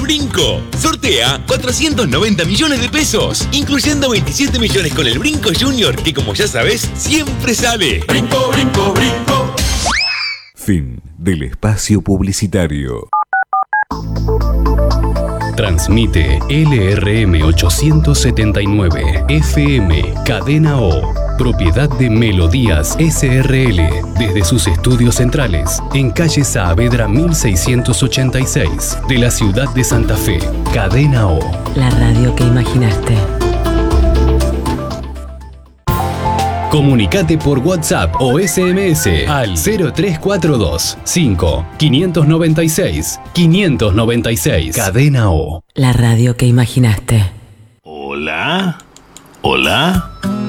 Brinco. Sortea 490 millones de pesos, incluyendo 27 millones con el Brinco Junior, que como ya sabes, siempre sale. Brinco, brinco, brinco. Fin del espacio publicitario. Transmite LRM 879 FM Cadena O, propiedad de Melodías SRL, desde sus estudios centrales en calle Saavedra 1686 de la ciudad de Santa Fe. Cadena O, la radio que imaginaste. Comunicate por WhatsApp o SMS al 0342 5 596 596. Cadena O, la radio que imaginaste. Hola. Hola.